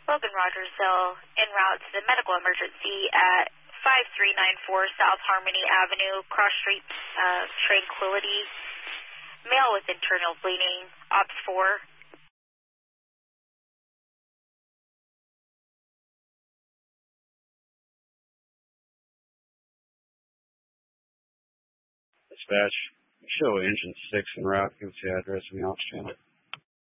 Logan Rogersville, en route to the medical emergency at 5394 South Harmony Avenue, cross street Tranquility. Male with internal bleeding, Ops 4. Dispatch, show engine 6 en route. Give us the address in the ops channel.